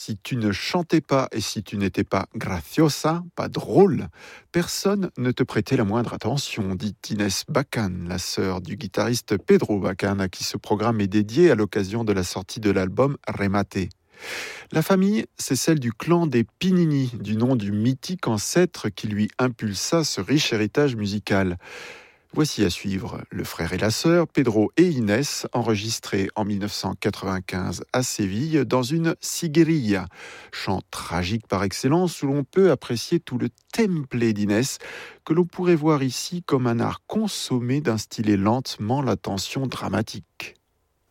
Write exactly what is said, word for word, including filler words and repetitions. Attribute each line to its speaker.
Speaker 1: Si tu ne chantais pas et si tu n'étais pas graciosa, pas drôle, personne ne te prêtait la moindre attention, dit Inès Bacan, la sœur du guitariste Pedro Bacan, à qui ce programme est dédié à l'occasion de la sortie de l'album Remate. La famille, c'est celle du clan des Pinini, du nom du mythique ancêtre qui lui impulsa ce riche héritage musical. Voici à suivre le frère et la sœur, Pedro et Inès, enregistrés en dix-neuf cent quatre-vingt-quinze à Séville dans une sigueria, chant tragique par excellence où l'on peut apprécier tout le temple d'Inès que l'on pourrait voir ici comme un art consommé d'instiller lentement la tension dramatique.